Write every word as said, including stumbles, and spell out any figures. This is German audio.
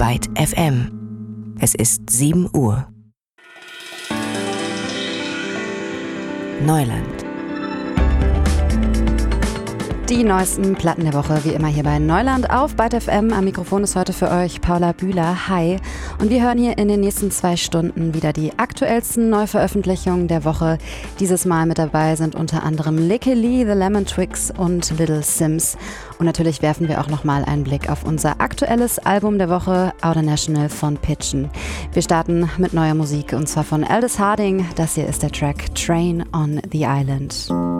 Byte F M. Es ist sieben Uhr. Neuland. Die neuesten Platten der Woche, wie immer hier bei Neuland auf Byte F M. Am Mikrofon ist heute für euch Paula Bühler. Hi. Und wir hören hier in den nächsten zwei Stunden wieder die aktuellsten Neuveröffentlichungen der Woche. Dieses Mal mit dabei sind unter anderem Licky Lee, The Lemon Twigs und Little Sims. Und natürlich werfen wir auch nochmal einen Blick auf unser aktuelles Album der Woche, Outer National von Pitchen. Wir starten mit neuer Musik und zwar von Aldous Harding. Das hier ist der Track Train on the Island.